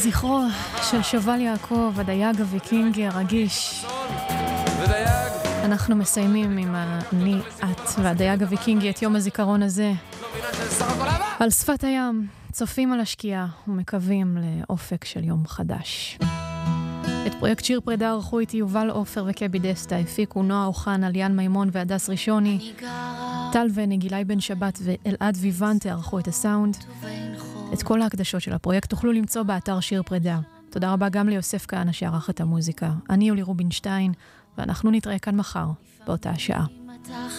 לזכרו של שובל יעקב, הדייג הוויקינגי הרגיש. אנחנו מסיימים עם אני, את והדייג הוויקינגי את יום הזיכרון הזה. על שפת הים, צופים על השקיעה ומקווים לאופק של יום חדש. את פרויקט שיר פרידה ערכו איתי יובל עופר וקבי דסטה, הפיקו נועה אוחנה, ליאן מימון והדס ראשוני, טל וני, גילי בן שבת ואלעד ויוונטה ערכו את הסאונד. את כל ההקדשות של הפרויקט תוכלו למצוא באתר שיר פרידה. תודה רבה גם ליוסף כהנא שערך את המוזיקה. אני יולי רובינשטיין, ואנחנו נתראה כאן מחר, באותה השעה.